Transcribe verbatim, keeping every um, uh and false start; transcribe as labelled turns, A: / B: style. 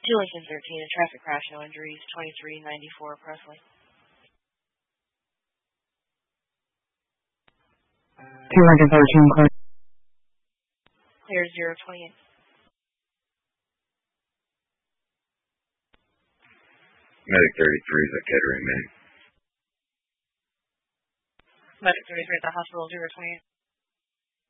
A: two Lincoln thirteen, a traffic crash, no injuries, twenty-three ninety-four Presley.
B: two Lincoln thirteen, clear.
A: Clear zero twenty-eight.
C: Medic thirty-three is at Kettering, man.
A: Medic thirty-three at the hospital, zero twenty-eight.